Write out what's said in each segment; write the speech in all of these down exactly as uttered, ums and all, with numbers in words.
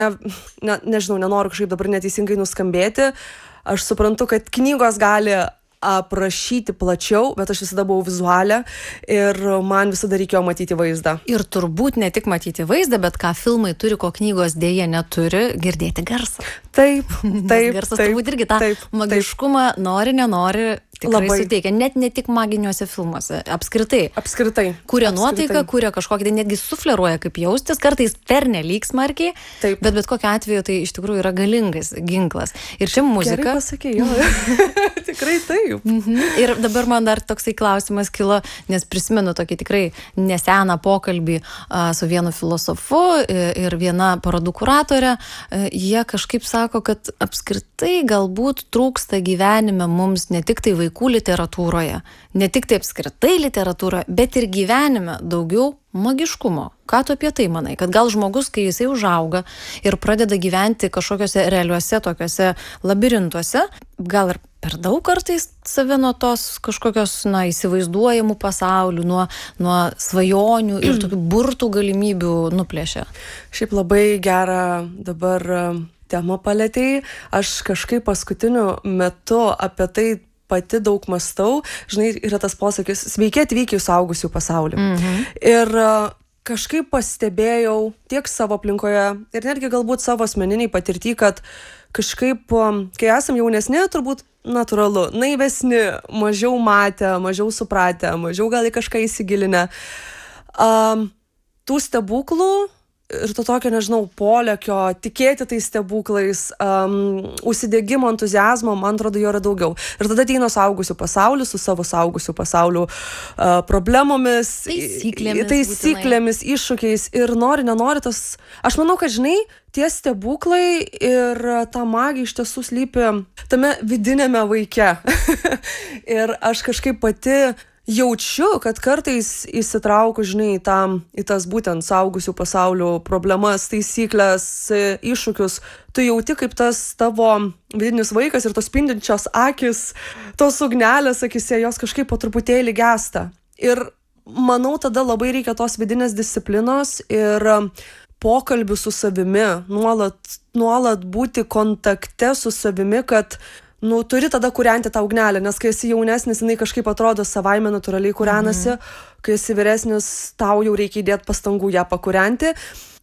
ne, nežinau, nenoriu kažkaip dabar neteisingai nuskambėti, aš suprantu, kad knygos gali aprašyti plačiau, bet aš visada buvau vizualė ir man visada reikėjo matyti vaizdą. Ir turbūt ne tik matyti vaizdą, bet ką filmai turi, ko knygos dėja neturi, girdėti garsą. Taip, taip. Garsas taip, turbūt irgi tą taip, magiškumą taip. Nori, nenori, tikrai Labai. Suteikia. Net ne tik maginiuose filmuose, apskritai. Apskritai. Kuria apskritai. nuotaiką, kuria kažkokį, tai netgi sufleruoja, kaip jaustis, kartais pernelyg smarkiai, taip. bet bet kokiu atveju tai iš tikrųjų yra galingas ginklas. Ir čia muzika. Gerai pasakė, jo. Tikrai taip. Mhm. Ir dabar man dar toksai klausimas kilo, nes prisimenu tokį tikrai neseną pokalbį a, su vienu filosofu ir viena parodų kuratorė. A, jie kažkaip sako, kad apskritai galbūt trūksta gyvenime mums ne tik tai vaikų literatūroje, ne tik tai apskritai literatūroje, bet ir gyvenime daugiau magiškumo. Ką tu apie tai manai? Kad gal žmogus, kai jisai užauga ir pradeda gyventi kažkokiuose realiuose tokiuose labirintuose, gal ir per daug kartais save nuo tos kažkokios, na, įsivaizduojamų pasaulių, nuo, nuo svajonių ir tokių burtų galimybių nuplėšia. Šiaip labai gerą dabar temą palėtėjai. Aš kažkaip paskutiniu metu apie tai pati daug mąstau. Žinai, yra tas posakis, sveiki atvykę į suaugusių pasaulį. Mhm. Ir kažkaip pastebėjau tiek savo aplinkoje ir netgi galbūt savo asmeniniai patirtį, kad kažkaip, kai esam jaunesni, turbūt natūralu, naivesni, mažiau matę, mažiau supratę, mažiau gal į kažką įsigilinę. Um, tų stebuklų ir to tokio, nežinau, polėkio, tikėti tais stebuklais, um, užsidegimo, entuziazmo, man atrodo, jo yra daugiau. Ir tada ateina suaugusių pasauliu, su savo suaugusių pasaulių uh, problemomis, taisyklėmis, taisyklėmis iššūkiais ir nori, nenori tas... Aš manau, kad, žinai, tie stebuklai ir ta magija iš tiesų slypi tame vidinėme vaike. Ir aš kažkaip pati jaučiu, kad kartais įsitrauku, žinai, į, tam, į tas būtent suaugusių pasaulių problemas, taisyklės, iššūkius. Tu jauti, kaip tas tavo vidinis vaikas ir tos spindinčios akis, tos ugnelės akise, jos kažkaip po truputėlį gęsta. Ir manau, tada labai reikia tos vidinės disciplinos ir pokalbių su savimi, nuolat, nuolat būti kontakte su savimi, kad nu, turi tada kūrenti tą ugnelę, nes kai esi jaunesnis, jinai kažkaip atrodo savaime natūraliai kūrenasi, mhm. kai esi vyresnis, tau jau reikia įdėti pastangų ją pakūrenti,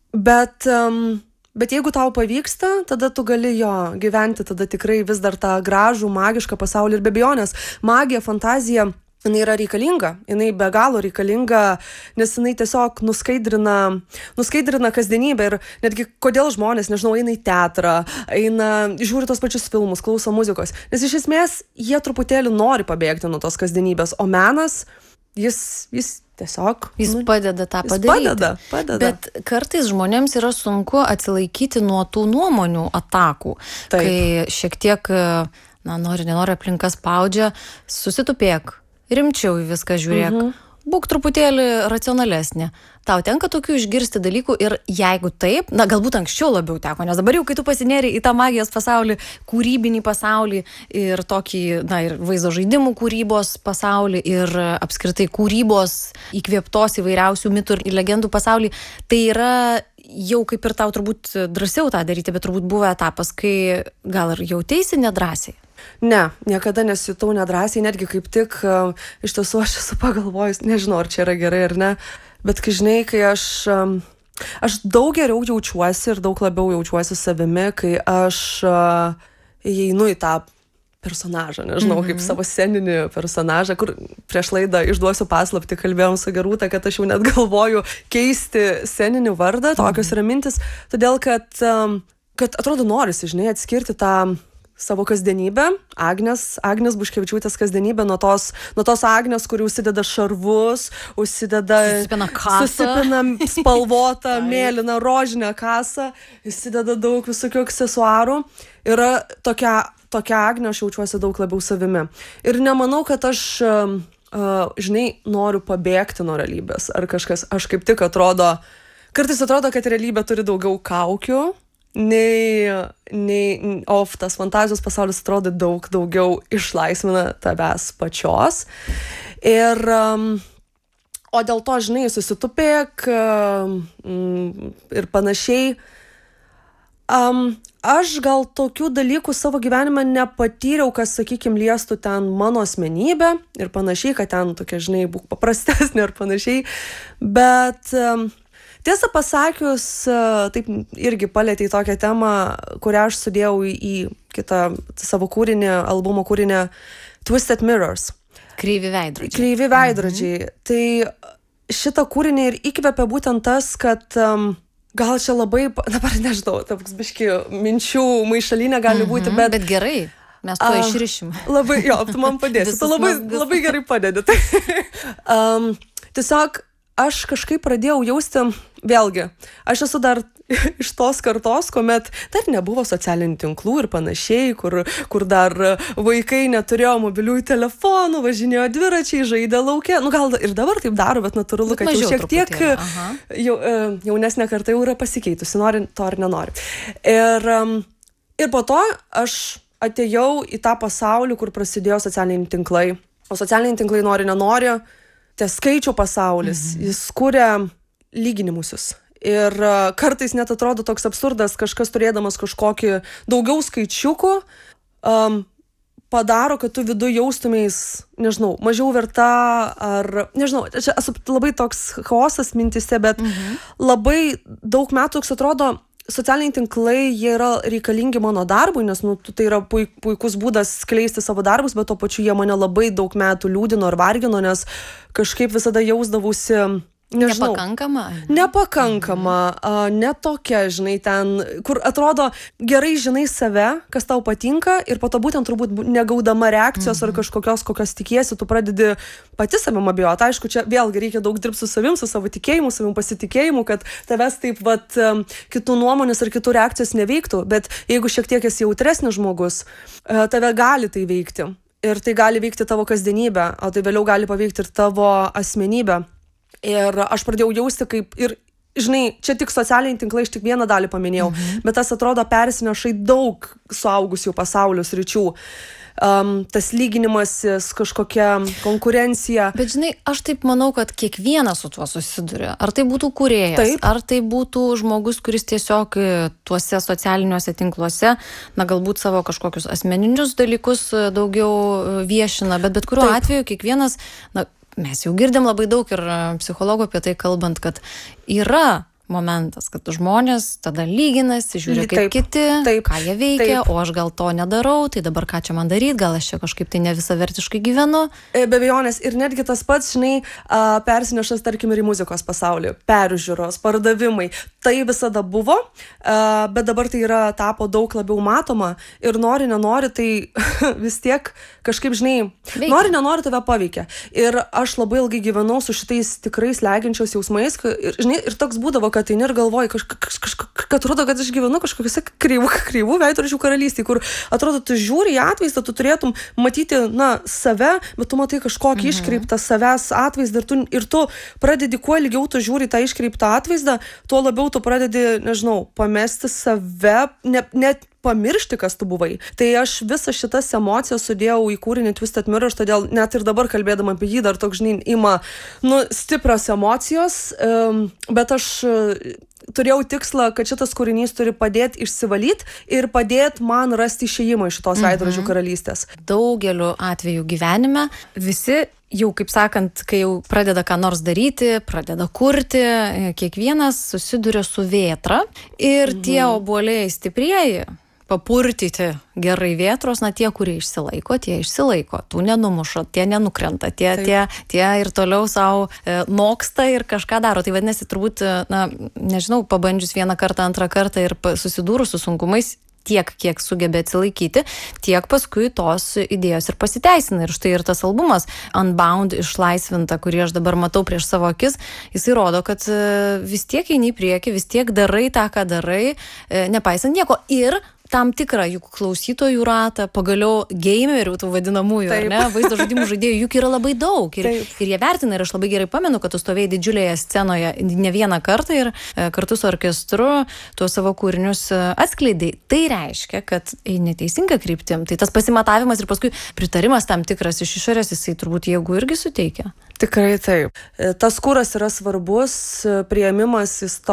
bet, um, bet jeigu tau pavyksta, tada tu gali jo gyventi, tada tikrai vis dar tą gražų, magišką pasaulį ir be abejonės. Magija, fantazija, jinai yra reikalinga, jinai be galo reikalinga, nes jinai tiesiog nuskaidrina, nuskaidrina kasdienybę ir netgi kodėl žmonės, nežinau, eina į teatrą, eina, žiūri tos pačius filmus, klauso muzikos, nes iš esmės jie truputėlį nori pabėgti nuo tos kasdienybės, o menas, jis, jis tiesiog... Jis nu, padeda tą jis padaryti. Padeda, padeda. Bet kartais žmonėms yra sunku atsilaikyti nuo tų nuomonių atakų, Taip. kai šiek tiek, na, nori, nenori aplinka spaudžia, susitupėk. Rimčiau į viską žiūrėk, mhm. būk truputėlį racionalesnė. Tau tenka tokių išgirsti dalykų ir jeigu taip, na galbūt anksčiau labiau teko, nes dabar jau kai tu pasinėri į tą magijos pasaulį, kūrybinį pasaulį ir tokį, na ir vaizdo žaidimų kūrybos pasaulį ir apskritai kūrybos įkvėptos įvairiausių mitų ir legendų pasaulį, tai yra jau kaip ir tau turbūt drąsiau tą daryti, bet turbūt buvo etapas, kai gal ir jauteisi nedrąsiai. Ne, niekada nesijutau nedrąsiai, netgi kaip tik uh, iš tiesų aš esu pagalvojus, nežinau, ar čia yra gerai ar ne, bet kai žinai, kai aš, um, aš daug geriau jaučiuosi ir daug labiau jaučiuosi savimi, kai aš uh, įeinu į tą personažą, nežinau, mm-hmm. kaip savo sceninį personažą, kur prieš laidą išduosiu paslaptį, kalbėjom su Gerūta, kad aš jau net galvoju keisti sceninį vardą, tokios yra mintis, todėl kad, um, kad atrodo norisi, žinai, atskirti tą savo kasdienybę, Agnės, Agnės Buškevičiūtės kasdienybę nuo tos, nuo tos Agnės, kuri užsideda šarvus, užsideda... Susipina kasą. Susipina spalvotą, mėlyną, rožinę kasą, užsideda daug visokių aksesuarų. Yra tokia, tokia Agnė, aš jaučiuosi daug labiau savimi. Ir nemanau, kad aš, uh, žinai, noriu pabėgti nuo realybės. Ar kažkas, aš kaip tik atrodo, kartais atrodo, kad realybė turi daugiau kaukių, nei, nei, o tas fantazijos pasaulis atrodo daug daugiau išlaisvina tavęs pačios. Ir, um, o dėl to, žinai, susitupėk um, ir panašiai, Um, aš gal tokių dalykų savo gyvenime nepatyriau, kas, sakykime, liestų ten mano asmenybę ir panašiai, kad ten tokia, žinai, būk paprastesnė ir panašiai. Bet um, tiesą pasakius, uh, taip irgi palietė į tokią temą, kurią aš sudėjau į, į kitą savo kūrinį, albumo kūrinį Twisted Mirrors. Kreivi veidrodžiai. Kreivi veidrodžiai. Mhm. Tai šitą kūrinį ir įkvėpė būtent tas, kad... Um, gal čia labai, dabar nežinau, toks biški minčių maišalinė gali būti, bet... Bet gerai, mes to išrišim. Labai, jo, tu man padėsi, tu labai, labai gerai padedi. um, tiesiog aš kažkaip pradėjau jausti, vėlgi, aš esu dar iš tos kartos, kuomet dar nebuvo socialinių tinklų ir panašiai, kur, kur dar vaikai neturėjo mobiliųjų telefonų, važinėjo dviračiai, žaidė lauke. Nu gal ir dabar taip daro, bet natūralu, kad jau šiek tiek jau, jaunesnė karta jau yra pasikeitusi, nori to ar nenori. Ir, ir po to aš atėjau į tą pasaulį, kur prasidėjo socialiniai tinklai. O socialiniai tinklai nori, nenori, tai skaičių pasaulis, mhm. jis kuria lyginimusius. Ir uh, kartais net atrodo toks absurdas, kažkas turėdamas kažkokį daugiau skaičiukų, um, padaro, kad tu viduj jaustumės, nežinau, mažiau verta, ar, nežinau, čia esu labai toks chaosas mintise, bet mhm. labai daug metų, toks atrodo, socialiniai tinklai, jie yra reikalingi mano darbui, nes nu, tai yra puik, puikus būdas skleisti savo darbus, bet to pačiu jie mane labai daug metų liūdino ir vargino, nes kažkaip visada jausdavausi... Nežinau, nepakankama? Nepakankama, mhm. ne tokia, žinai, ten, kur atrodo gerai žinai save, kas tau patinka ir po to būtent turbūt negaudama reakcijos mhm. ar kažkokios, kokios tikiesi, tu pradedi pati savim abejoti. Aišku, čia vėlgi reikia daug dirbti su savim, su savo tikėjimu, savim pasitikėjimu, kad tavęs taip vat kitų nuomonės ar kitų reakcijos neveiktų, bet jeigu šiek tiek esi jautresnis žmogus, tave gali tai veikti ir tai gali veikti tavo kasdienybę, o tai vėliau gali paveikti ir tavo asmenybę. Ir aš pradėjau jausti kaip ir, žinai, čia tik socialiniai tinklai, aš tik vieną dalį paminėjau, mhm. bet tas atrodo persineša į daug suaugusių pasaulio sričių. Um, tas lyginimasis, kažkokia konkurencija. Bet žinai, aš taip manau, kad kiekvienas su tuo susiduria. Ar tai būtų kūrėjas, taip. Ar tai būtų žmogus, kuris tiesiog tuose socialiniuose tinkluose, na galbūt savo kažkokius asmeninius dalykus daugiau viešina, bet bet kuriuo taip. Atveju kiekvienas, na, mes jau girdim labai daug ir psichologų apie tai kalbant, kad yra momentas, kad žmonės tada lyginasi, žiūri kaip taip, kiti, taip, ką jie veikia, taip. O aš gal to nedarau, tai dabar ką čia man daryti, gal aš čia kažkaip tai ne visavertiškai gyvenu. Be abejonės, ir netgi tas pats, žinai, persinešas, tarkim, ir į muzikos pasaulį, peržiūros, pardavimai, tai visada buvo, bet dabar tai yra tapo daug labiau matoma ir nori, nenori, tai vis tiek kažkaip, žinai, veikia. Nori, nenori tave paveikia. Ir aš labai ilgai gyvenau su šitais tikrai slegiančios jausmais, ir, žinai, ir toks būdavo, kad eini ir galvoji, kaž, kaž, kaž, kad atrodo, kad aš gyvenu kažkokiuose kreivų, kreivų veidrodžių karalystėje, kur atrodo, tu žiūri į atvaizdą, tu turėtum matyti, na, save, bet tu matai kažkokį mhm. iškreiptą savęs atvaizdą ir tu, ir tu pradedi, kuo ilgiau tu žiūri tą iškreiptą atvaizdą, tuo labiau tu pradedi, nežinau, pamesti save, ne, net pamiršti, kas tu buvai. Tai aš visas šitas emocijas sudėjau į kūrinį Twisted Mirrors, todėl net ir dabar kalbėdama apie jį dar toks, žinai, ima, nu, stiprios emocijos, um, bet aš turėjau tikslą, kad šitas kūrinys turi padėti išsivalyti ir padėti man rasti išėjimą iš šitos mhm. veidrodžių karalystės. Daugeliu atveju gyvenime visi jau, kaip sakant, kai jau pradeda ką nors daryti, pradeda kurti, kiekvienas susiduria su vėtra ir mhm. tie obuoliai stiprieji, papurtyti gerai vėtros, na tie, kurie išsilaiko, tie išsilaiko, tų nenumuša, tie nenukrenta, tie, tie, tie ir toliau savo e, noksta ir kažką daro. Tai vadinasi, turbūt, na, nežinau, pabandžius vieną kartą, antrą kartą ir susidūrus su sunkumais, tiek, kiek sugebė atsilaikyti, tiek paskui tos idėjos ir pasiteisina. Ir štai ir tas albumas Unbound išlaisvinta, kurį aš dabar matau prieš savo akis, jisai rodo, kad vis tiek eini į priekį, vis tiek darai tą, ką darai, nepaisant nieko. Ir tam tikrą juk klausytojų ratą, pagaliau gamerių, tų vadinamųjų, ar ne, vaizdo žaidimų žaidėjų, juk yra labai daug. Ir, ir jie vertina, ir aš labai gerai pamenu, kad tu stovėjai didžiulėje scenoje ne vieną kartą ir e, kartu su orkestru tuos savo kūrinius atskleidai. Tai reiškia, kad eini teisinga kryptim. Tai tas pasimatavimas ir paskui pritarimas tam tikras iš išorės, jisai turbūt jėgų irgi suteikia. Tikrai taip. Tas kuras yra svarbus, priėmimas, jis tau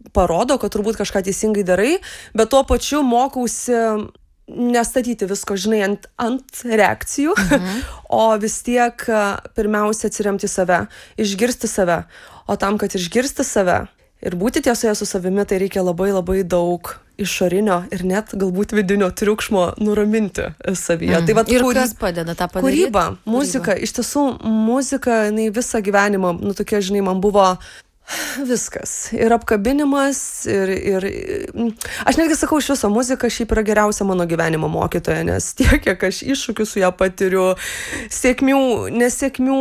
parodo, kad turbūt kažką teisingai darai, bet tuo pačiu mokausi nestatyti visko, žinai, ant, ant reakcijų, mhm. o vis tiek pirmiausia atsiremti į save, išgirsti save. O tam, kad išgirsti save ir būti tiesoje su savimi, tai reikia labai labai daug išorinio ir net galbūt vidinio triukšmo nuraminti savyje. Mm. Tai vat, ir kūry... kas padeda tą padaryti? Kūryba, muzika. Kūryba. Iš tiesų, muzika, jinai visą gyvenimą, nu tokia, žinai, man buvo viskas. Ir apkabinimas, ir, ir... Aš netgi sakau, iš viso muzika šiaip yra geriausia mano gyvenimo mokytoja, nes tiek, kiek aš iššūkių su ją patiriu, sėkmių, nesėkmių,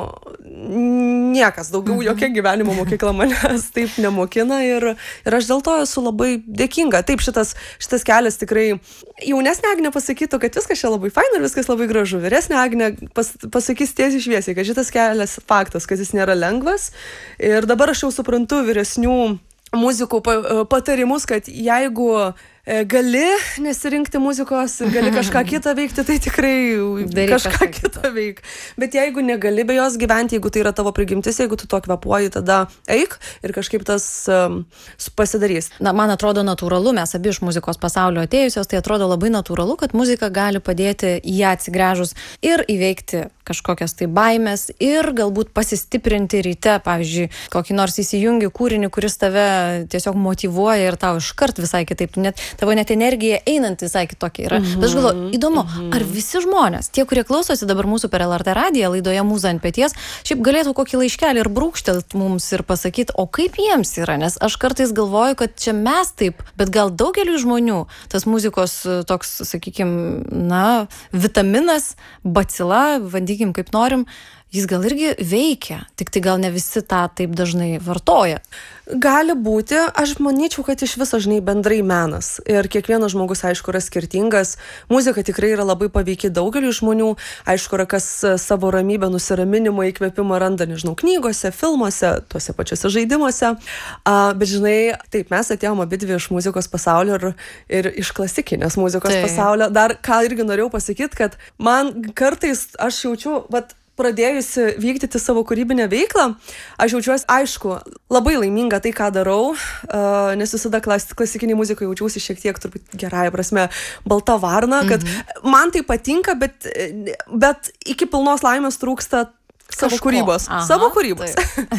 niekas, daugiau jokia gyvenimo mokykla manęs taip nemokina ir, ir aš dėl to esu labai dėkinga. Taip, šitas, šitas kelias tikrai, jaunesnė Agnė pasakytų, kad viskas čia labai faina ir viskas labai gražu. Vyresnė Agnė pas, pasakys tiesiai šviesiai, kad šitas kelias faktas, kad jis nėra lengvas. Ir dabar aš jau suprantu vyresnių muzikų patarimus, kad jeigu gali nesirinkti muzikos ir gali kažką kitą veikti, tai tikrai Daryk kažką, kažką kitą veik. Bet jeigu negali be jos gyventi, jeigu tai yra tavo prigimtis, jeigu tu to kvepuoji, tada eik ir kažkaip tas um, pasidarys. Na, man atrodo natūralu, mes abi iš muzikos pasaulio atėjusios, tai atrodo labai natūralu, kad muzika gali padėti į ją atsigręžus ir įveikti kažkokias tai baimės ir galbūt pasistiprinti ryte, pavyzdžiui, kokį nors įsijungi kūrinį, kuris tave tiesiog motyvuoja ir tau iškart visai kitaip, net, tavo net energija einant visai kitokia yra. Mm-hmm. Bet aš galvoju, įdomu, mm-hmm. ar visi žmonės, tie, kurie klausosi dabar mūsų per L R T radiją laidoje Mūza ant peties, šiaip galėtų kokį laiškelį ir brūkštelt mums ir pasakyti, o kaip jiems yra, nes aš kartais galvoju, kad čia mes taip, bet gal daugeliu žmonių tas muzikos toks, sakykime, na, vitaminas, bacila, vandykim kaip norim, jis gal irgi veikia, tik tai gal ne visi tą taip dažnai vartoja. Gali būti, aš manyčiau, kad iš viso, žinai, bendrai menas. Ir kiekvienas žmogus, aišku, yra skirtingas. Muzika tikrai yra labai paveikia daugeliu žmonių. Aišku, yra kas savo ramybę, nusiraminimą, įkvėpimą randa, nežinau, knygose, filmuose, tuose pačiuose žaidimuose. A, bet, žinai, taip, mes atėjom abidvi iš muzikos pasaulio ir, ir iš klasikinės muzikos tai. pasaulio. Dar ką irgi norėjau pasakyti, kad man kartais aš jaučiu, vat, pradėjusi vykdyti savo kūrybinę veiklą, aš jaučiuosi, aišku, labai laiminga tai, ką darau, uh, nes visada klas, klasikiniai muzikai jaučiausi šiek tiek, turbūt gerąją prasme, balta varna, kad mm-hmm. man tai patinka, bet, bet iki pilnos laimės trūksta savo Kažko. kūrybos. Aha, savo kūrybos.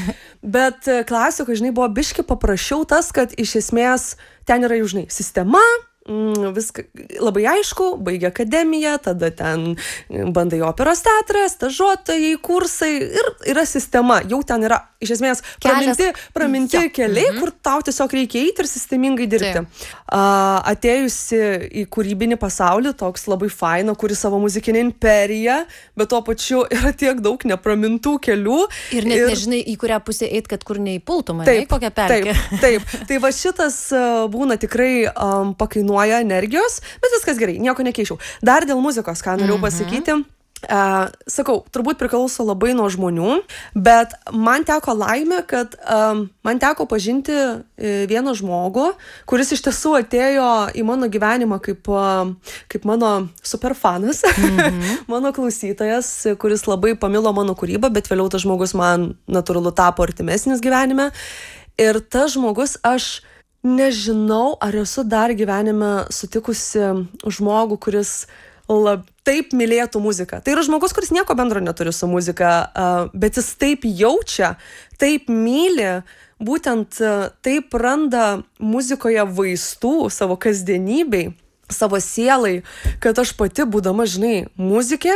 Bet klasiko, žinai, buvo biški paprasčiau tas, kad iš esmės ten yra, žinai, sistema, Mm, viską labai aišku, baigia akademiją, tada ten bandai operos teatrą, stažuotojai, kursai ir yra sistema, jau ten yra iš esmės praminti, praminti ja. keliai, mm-hmm. kur tau tiesiog reikia eiti ir sistemingai dirbti. Uh, atėjusi į kūrybinį pasaulį, toks labai faina, kuri savo muzikinę imperiją, bet tuo pačiu yra tiek daug nepramintų kelių. Ir net ir... nežinai, į kurią pusę eiti, kad kur neįpultum, ne? Kokią pelkę. Taip, taip. Tai va šitas uh, būna tikrai um, pakainuoja energijos, bet viskas gerai, nieko nekeičiau. Dar dėl muzikos, ką norėjau mm-hmm. pasakyti, uh, sakau, turbūt priklauso labai nuo žmonių, bet man teko laimė, kad um, man teko pažinti uh, vieną žmogų, kuris iš tiesų atėjo į mano gyvenimą kaip, uh, kaip mano superfanas, mm-hmm. mano klausytojas, kuris labai pamilo mano kūrybą, bet vėliau tas žmogus man natūralu tapo artimesnis gyvenime. Ir tas žmogus, aš nežinau, ar esu dar gyvenime sutikusi žmogų, kuris lab, taip mylėtų muziką. Tai yra žmogus, kuris nieko bendro neturi su muzika, bet jis taip jaučia, taip myli, būtent taip randa muzikoje vaistų savo kasdienybei, savo sielai, kad aš pati, būdama, žinai, muzikė,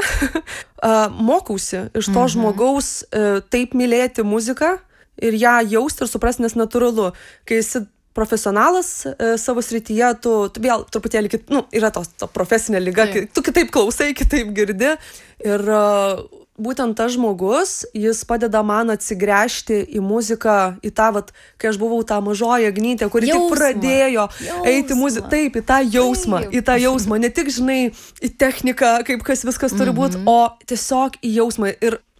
mokausi iš to mhm. žmogaus taip mylėti muziką ir ją jausti ir suprasti, nes natūralu, kai esi profesionalas e, savo srityje, tu, tu vėl truputėlį, kit, nu, yra tos to profesinė lyga, ki, tu kitaip klausai, kitaip girdi. Ir e, būtent tas žmogus, jis padeda man atsigręžti į muziką, į tą, vat, kai aš buvau tą mažoji Agnytė, kuri jausmą. tik pradėjo jausmą. eiti muziką. Taip, į tą jausmą, Taip. į tą jausmą. Ne tik, žinai, į techniką, kaip kas viskas turi būti, mm-hmm. o tiesiog į jausmą. Ir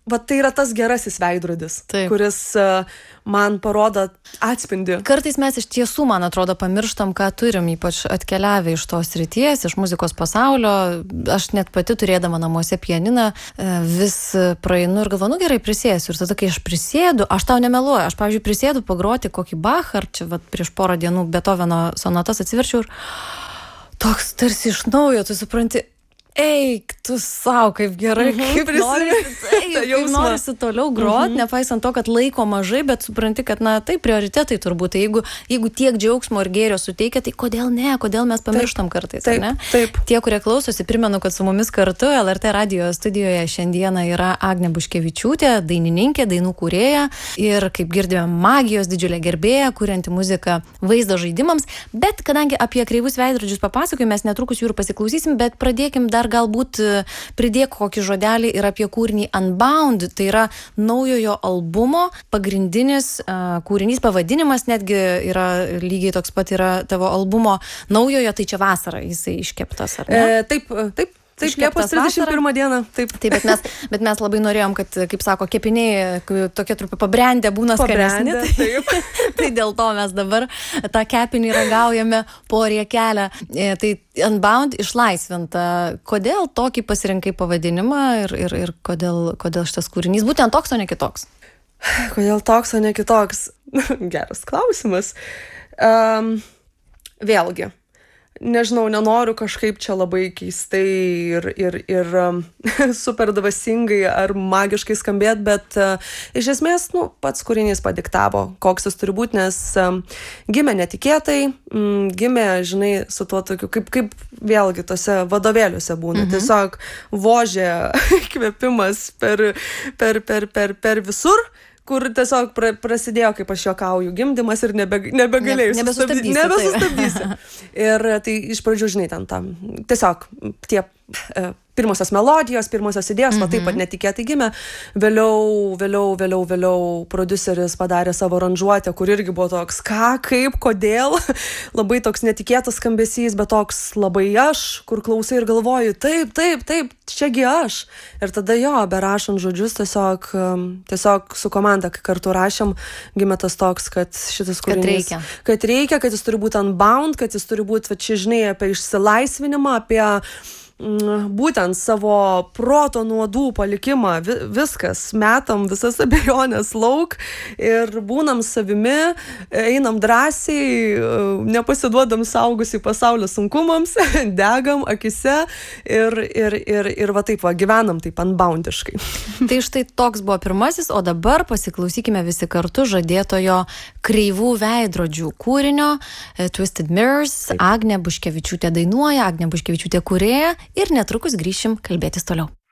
va tai yra tas gerasis veidrodis, Taip. kuris uh, man parodo atspindi. Kartais mes iš tiesų, man atrodo, pamirštam, ką turim, ypač atkeliavę iš tos srities, iš muzikos pasaulio. Aš net pati turėdama namuose pianiną vis praeinu ir galvoju, nu gerai, prisėsiu. Ir tada, kai aš prisėdu, aš tau nemeluoju, aš, pavyzdžiui, prisėdu pagroti kokį Bachą, ar čia vat, prieš porą dienų Beethoveno sonatas atsiverčiau ir toks tarsi iš naujo, tu supranti, eik, tu savo, kaip gerai, Mhm, kaip norisi, prisimeni tą kaip jausmą. norisi toliau grot, nepaisant to, kad laiko mažai, bet supranti, kad, na, tai prioritetai turbūt. Tai jeigu, jeigu tiek džiaugsmo ir gėrio suteikia, tai kodėl ne, kodėl mes pamirštam kartais, ar Taip, ne? taip. Tie, kurie klausosi, primenu, kad su mumis kartu L R T radijo studijoje šiandieną yra Agnė Buškevičiūtė, dainininkė, dainų kūrėja ir, kaip girdėjome, magijos didžiulė gerbėja, kurianti muziką vaizdo žaidimams. Bet kadangi apie kreivus veidrodžius papasakojame, mes netrukus jų ir pasiklausysim, bet pradėkim dar galbūt pridėk kokį žodelį ir apie kūrinį Unbound, tai yra naujojo albumo pagrindinis uh, kūrinys, pavadinimas netgi yra lygiai toks pat yra tavo albumo naujojo, tai čia vasarą jisai iškeptas, ar ne? E, taip, taip. Taip, Liepos trisdešimt pirmą dieną. Taip, taip bet, mes, bet mes labai norėjom, kad, kaip sako, kepiniai tokie trupi pabrendę būna skanesni. Pabrendę, taip. Tai dėl to mes dabar tą kepinį ragaujame po riekelę. E, tai Unbound išlaisvinta. Kodėl tokį pasirinkai pavadinimą ir, ir, ir kodėl, kodėl šitas kūrinys būtent toks, o ne kitoks? Kodėl toks, o ne kitoks? Geras klausimas. Um, vėlgi. Nežinau, nenoriu kažkaip čia labai keistai ir, ir, ir um, super dvasingai ar magiškai skambėt, bet uh, iš esmės, nu, pats kūrinys padiktavo, koks jis turi būti, nes um, gimė netikėtai, mm, gimė, žinai, su tuo tokiu, kaip, kaip vėlgi tose vadovėliuose būna, mhm. tiesiog vožė kvepimas per, per, per, per, per visur, kur tiesiog pra, prasidėjo, kaip aš juokauju, gimdymas ir nebe, nebegalėjau ne, nebesustabdysi. Nebesustabdysi. Ir tai iš pradžių, žinai, ten tam, tiesiog tie e, pirmosios melodijos, pirmosios idėjos, mm-hmm. va taip pat netikėtai gimė. Vėliau, vėliau, vėliau, vėliau prodiuseris padarė savo aranžuotę, kur irgi buvo toks, ką, kaip, kodėl. Labai toks netikėtas skambesys, bet toks labai aš, kur klausai ir galvoju, taip, taip, taip, čiagi aš. Ir tada jo, berašant žodžius, tiesiog, tiesiog su komanda, kai kartu rašėm, gimė tas toks, kad šitas kūrinys. Kad reikia. Kad reikia, kad jis turi būti unbound, kad jis turi būti, va čia žinai, apie išsilaisvinimą, apie būtent savo proto nuodų palikimą, Vi, viskas, metam visas abejonės lauk ir būnam savimi, einam drąsiai, nepasiduodam saugusiai pasaulio sunkumams, degam akise ir, ir, ir, ir va taip va, gyvenam taip unboundiškai. Tai štai toks buvo pirmasis, o dabar pasiklausykime visi kartu žadėtojo kreivų veidrodžių kūrinio Twisted Mirrors. Agnė Buškevičiūtė dainuoja, Agnė Buškevičiūtė kūrėja. Ir netrukus grįšim kalbėtis toliau.